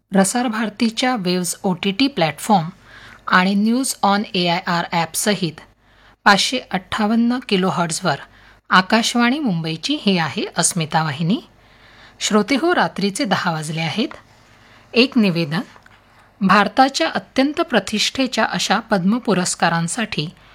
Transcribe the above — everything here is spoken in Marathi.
प्रसार भारतीच्या वेव्ज OTT प्लॅटफॉर्म आणि न्यूज ऑन AIR ॲपसहित 558 किलोहर्ट्झवर आकाशवाणी मुंबईची ही आहे अस्मिता वाहिनी. श्रोते हो, रात्रीचे 10 वाजले आहेत. एक निवेदन. भारताच्या अत्यंत प्रतिष्ठेच्या अशा पद्म पुरस्कारांसाठी